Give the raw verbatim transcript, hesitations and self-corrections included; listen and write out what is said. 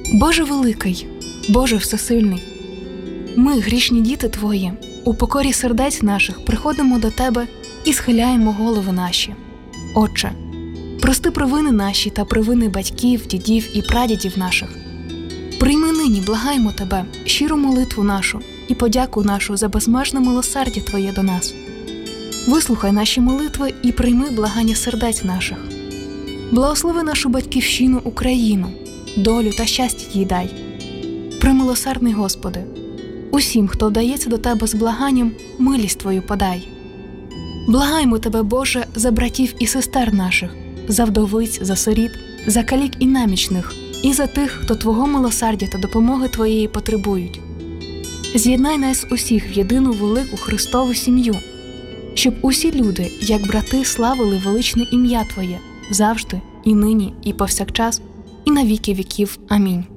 Боже великий, Боже всесильний, ми, грішні діти Твої, у покорі сердець наших приходимо до Тебе і схиляємо голови наші. Отче, прости провини наші та провини батьків, дідів і прадідів наших. Прийми нині, благаємо Тебе, щиру молитву нашу і подяку нашу за безмежне милосердя Твоє до нас. Вислухай наші молитви і прийми благання сердець наших. Благослови нашу батьківщину Україну, долю та щастя їй дай. Премилосердний Господи, усім, хто вдається до Тебе з благанням, милість Твою подай. Благаємо Тебе, Боже, за братів і сестер наших, за вдовиць, за сиріт, за калік і намічних, і за тих, хто Твого милосердя та допомоги Твоєї потребують. З'єднай нас усіх в єдину велику Христову сім'ю, щоб усі люди, як брати, славили величне ім'я Твоє, завжди, і нині, і повсякчас, і на віки віків. Амінь.